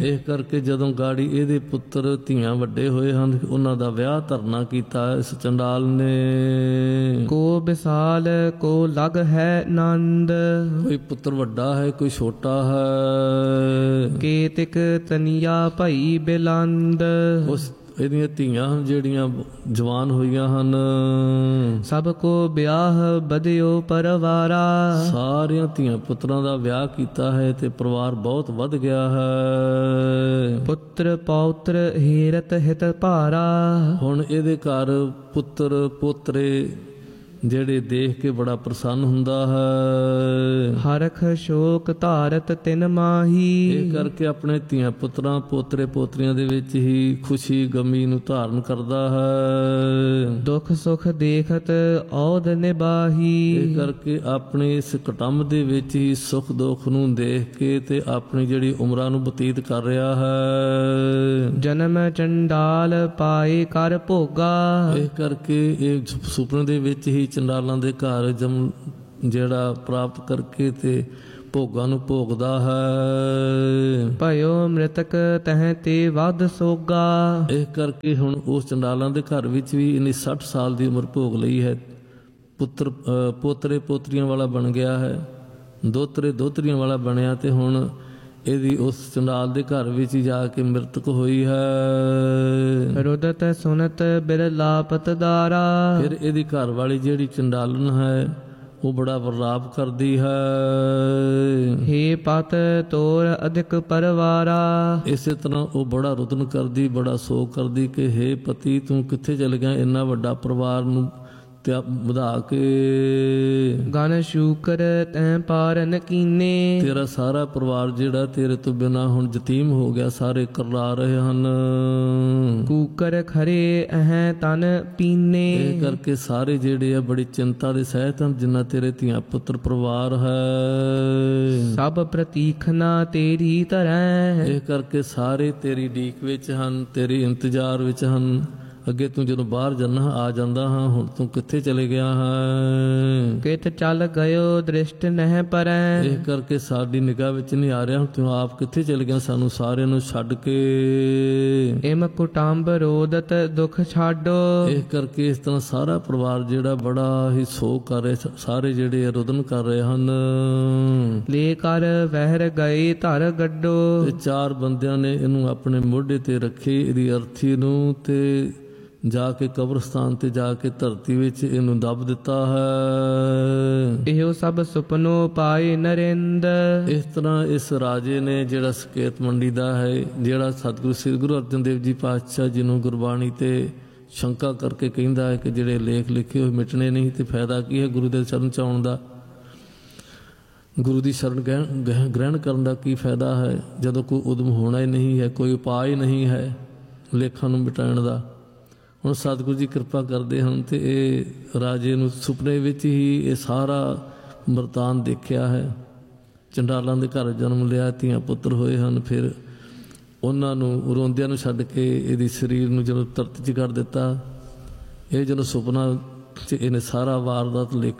ਇਸ ਕਰਕੇ ਜਦੋਂ ਗਾੜੀ ਇਹਦੇ ਪੁੱਤਰ ਧੀਆਂ ਵੱਡੇ ਹੋਏ ਹਨ, ਉਹਨਾਂ ਦਾ ਵਿਆਹ ਧਰਨਾ ਕੀਤਾ ਇਸ ਚੰਡਾਲ ਨੇ। ਕੋ ਵਿਸਾਲ ਕੋ ਲਗ ਹੈ ਨੰਦ, ਕੋਈ ਪੁੱਤਰ ਵੱਡਾ ਹੈ, ਕੋਈ ਛੋਟਾ ਹੈ। ਕੇਤਿਕ ਤਨੀਆ ਭਈ ਬਿਲੰਦ, ਉਸ ਇਹਦੀਆਂ ਧੀਆਂ ਜਿਹੜੀਆਂ ਜਵਾਨ ਹੋਈਆਂ ਹਨ, ਸਭ ਕੋ ਵਿਆਹ ਬਧਿਓ ਪਰਵਾਰਾ, ਸਾਰੀਆਂ ਧੀਆਂ ਪੁੱਤਰਾਂ ਦਾ ਵਿਆਹ ਕੀਤਾ ਹੈ ਤੇ ਪਰਿਵਾਰ ਬਹੁਤ ਵੱਧ ਗਿਆ ਹੈ। ਪੁੱਤਰ ਪੌਤਰ ਹੀਰਤ ਹਿਤ ਭਾਰਾ, ਹੁਣ ਇਹਦੇ ਘਰ ਪੁੱਤਰ ਪੋਤਰੇ ਜਿਹੜੇ ਦੇਖ ਕੇ ਬੜਾ ਪ੍ਰਸੰਨ ਹੁੰਦਾ ਹੈ। ਹਰਖ ਸ਼ੋਕ ਧਾਰਤ ਤਿਨ ਮਾਹੀ, ਇਹ ਕਰਕੇ ਆਪਣੇ ਧੀਆਂ ਪੁੱਤਰਾਂ ਪੋਤਰੇ ਪੋਤਰੀਆਂ ਦੇ ਵਿੱਚ ਹੀ ਖੁਸ਼ੀ ਗਮੀ ਨੂੰ ਧਾਰਨ ਕਰਦਾ ਹੈ। ਦੁਖ ਸੁਖ ਦੇਖਤ ਔਧ ਨਿਬਾਹੀ, ਇਹ ਕਰਕੇ ਆਪਣੇ ਇਸ ਕੁਟੁੰਬ ਦੇ ਵਿੱਚ ਹੀ ਸੁਖ ਦੁੱਖ ਨੂੰ ਦੇਖ ਕੇ ਤੇ ਆਪਣੀ ਜਿਹੜੀ ਉਮਰਾਂ ਨੂੰ ਬਤੀਤ ਕਰ ਰਿਹਾ ਹੈ। ਜਨਮ ਚੰਡਾਲ ਪਾਏ ਕਰ ਭੋਗਾ, ਇਹ ਕਰਕੇ ਇਹ ਸੁਪਨੇ ਦੇ ਵਿੱਚ ਹੀ ਚੰਡਾਲਾਂ ਦੇ ਘਰ ਜਿਹੜਾ ਪ੍ਰਾਪਤ ਕਰਕੇ ਤੇ ਭੋਗਾਂ ਨੂੰ ਭੋਗਦਾ ਹੈ। ਭਇਓ ਮ੍ਰਿਤਕ ਤਹ ਤੇ ਵੱਧ ਸੋਗਾ, ਇਹ ਕਰਕੇ ਹੁਣ ਉਸ ਚੰਡਾਲਾਂ ਦੇ ਘਰ ਵਿੱਚ ਵੀ ਇਹਨੇ 60 ਸਾਲ ਦੀ ਉਮਰ ਭੋਗ ਲਈ ਹੈ। ਪੁੱਤਰ ਪੋਤਰੇ ਪੋਤਰੀਆਂ ਵਾਲਾ ਬਣ ਗਿਆ ਹੈ, ਦੋਤਰੇ ਦੋਤਰੀਆਂ ਵਾਲਾ ਬਣਿਆ ਤੇ ਹੁਣ ਇਹਦੀ ਉਸ ਚੰਡਾਲ ਦੇ ਘਰ ਵਿੱਚ ਹੀ ਜਾ ਕੇ ਮ੍ਰਿਤਕ ਹੋਈ ਹੈ। ਰੁਦਤ ਸੁਨਤ ਬਿਰਲਾ ਪਤਦਾਰਾ, ਫਿਰ ਇਹਦੀ ਘਰ ਵਾਲੀ ਜਿਹੜੀ ਚੰਡਾਲਨ ਹੈ ਉਹ ਬੜਾ ਵਿਰਲਾਪ ਕਰਦੀ ਹੈ। ਹੇ ਪਤ ਤੋਰ ਅਧਿਕ ਪਰਵਾਰਾ, ਇਸੇ ਤਰ੍ਹਾਂ ਉਹ ਬੜਾ ਰੁਦਨ ਕਰਦੀ, ਬੜਾ ਸੋਗ ਕਰਦੀ ਕਿ ਹੇ ਪਤੀ ਤੂੰ ਕਿੱਥੇ ਚਲ ਗਿਆ, ਇੰਨਾ ਵੱਡਾ ਪਰਿਵਾਰ ਨੂੰ ਤੇ ਵਧਾ ਕੇ। ਗਨ ਸ਼ੂਕਰ ਤੈ ਪਾਰਨ ਕੀਨੇ, ਤੇਰਾ ਸਾਰਾ ਪਰਿਵਾਰ ਜਿਹੜਾ ਤੇਰੇ ਤੋਂ ਬਿਨਾਂ ਹੁਣ ਯਤੀਮ ਹੋ ਗਿਆ, ਸਾਰੇ ਕਰਲਾ ਰਹੇ ਹਨ। ਕੂਕਰ ਖਰੇ ਅਹ ਤਨ ਪੀਨੇ, ਇਹ ਕਰਕੇ ਸਾਰੇ ਜਿਹੜੇ ਆ ਬੜੀ ਚਿੰਤਾ ਦੇ ਸਹਿਤ ਹਨ, ਜਿੰਨਾ ਤੇਰੇ ਧੀਆਂ ਪੁੱਤਰ ਪਰਿਵਾਰ ਹੈ। ਸਭ ਪ੍ਰਤੀਖਨਾ ਤੇਰੀ ਧਰੈ, ਇਹ ਕਰਕੇ ਸਾਰੇ ਤੇਰੀ ਡੀਕ ਵਿੱਚ ਹਨ, ਤੇਰੀ ਇੰਤਜ਼ਾਰ ਵਿੱਚ ਹਨ। ਅੱਗੇ ਤੂੰ ਜਦੋਂ ਬਾਹਰ ਜਾਣਾ ਆ ਜਾਂਦਾ ਹਾਂ, ਹੁਣ ਤੂੰ ਕਿੱਥੇ ਚਲੇ ਗਿਆ ਹੈ। ਕਿਤ ਚੱਲ ਗਇਓ ਦ੍ਰਿਸ਼ਟ ਨਹਿ ਪਰੈ, ਇਹ ਕਰਕੇ ਸਾਡੀ ਨਿਗਾਹ ਵਿੱਚ ਨਹੀਂ ਆ ਰਿਹਾ, ਹੁਣ ਤੂੰ ਆਪ ਕਿੱਥੇ ਚਲੇ ਗਿਆ ਸਾਨੂੰ ਸਾਰਿਆਂ ਨੂੰ ਛੱਡ ਕੇ। ਇਮ ਕੁਟੰਬ ਰੋਦਤ ਦੁਖ ਛਾਡੋ, ਇਹ ਕਰਕੇ ਇਸ ਤਰ੍ਹਾਂ ਸਾਰਾ ਪਰਿਵਾਰ ਜਿਹੜਾ ਬੜਾ ਹੀ ਸੋਗ ਕਰ ਰਿਹਾ, ਸਾਰੇ ਜਿਹੜੇ ਰੁਦਨ ਕਰ ਰਹੇ ਹਨ। ਲੈ ਕਰ ਵਹਿਰ ਗਏ ਧਰ ਗੱਡੋ, ਤੇ 4 ਬੰਦਿਆਂ ਨੇ ਇਹਨੂੰ ਆਪਣੇ ਮੋਢੇ ਤੇ ਰੱਖੀ, ਇਹਦੀ ਅਰਥੀ ਨੂੰ, ਤੇ ਜਾ ਕੇ ਕਬਰਸਤਾਨ ਤੇ ਜਾ ਕੇ ਧਰਤੀ ਵਿੱਚ ਇਹਨੂੰ ਦੱਬ ਦਿੱਤਾ ਹੈ। ਇਹੋ ਸਭ ਸੁਪਨੋ ਪਾਏ ਨਰਿੰਦ, ਇਸ ਤਰ੍ਹਾਂ ਇਸ ਰਾਜੇ ਨੇ ਜਿਹੜਾ ਸਕੇਤ ਮੰਡੀ ਦਾ ਹੈ, ਜਿਹੜਾ ਸਤਿਗੁਰੂ ਸ੍ਰੀ ਗੁਰੂ ਅਰਜਨ ਦੇਵ ਜੀ ਪਾਤਸ਼ਾਹ ਜੀ ਨੂੰ ਗੁਰਬਾਣੀ ਤੇ ਸ਼ੰਕਾ ਕਰਕੇ ਕਹਿੰਦਾ ਹੈ ਕਿ ਜਿਹੜੇ ਲੇਖ ਲਿਖੇ ਹੋਏ ਮਿਟਣੇ ਨਹੀਂ ਤੇ ਫਾਇਦਾ ਕੀ ਹੈ ਗੁਰੂ ਦੇ ਸ਼ਰਨ ਚ ਆਉਣ ਦਾ, ਗੁਰੂ ਦੀ ਸ਼ਰਨ ਗ੍ਰਹਿਣ ਕਰਨ ਦਾ ਕੀ ਫਾਇਦਾ ਹੈ ਜਦੋਂ ਕੋਈ ਉਦਮ ਹੋਣਾ ਹੀ ਨਹੀਂ ਹੈ, ਕੋਈ ਉਪਾਅ ਹੀ ਨਹੀਂ ਹੈ ਲੇਖਾਂ ਨੂੰ ਮਿਟਾਉਣ ਦਾ। ਹੁਣ ਸਤਿਗੁਰੂ ਜੀ ਕਿਰਪਾ ਕਰਦੇ ਹਨ ਤੇ ਇਹ ਰਾਜੇ ਨੂੰ ਸੁਪਨੇ ਵਿੱਚ ਹੀ ਇਹ ਸਾਰਾ ਵਰਤਾਨ ਦੇਖਿਆ ਹੈ। ਚੰਡਾਲਾਂ ਦੇ ਘਰ ਜਨਮ ਲਿਆ, ਧੀਆਂ ਪੁੱਤਰ ਹੋਏ ਹਨ, ਫਿਰ ਉਹਨਾਂ ਨੂੰ ਰੋਂਦਿਆਂ ਨੂੰ ਛੱਡ ਕੇ ਇਹਦੀ ਸਰੀਰ ਨੂੰ ਜਦੋਂ ਧਰਤੀ 'ਚ ਕਰ ਦਿੱਤਾ। ਇਹ ਜਦੋਂ ਸੁਪਨਾ 'ਚ ਇਹਨੇ ਸਾਰਾ ਵਾਰਦਾਤ